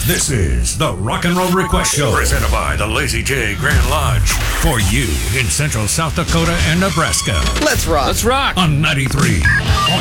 This is the Rock and Roll Request Show, presented by the Lazy J Grand Lodge. For you in Central South Dakota and Nebraska. Let's rock. Let's rock. On 93.7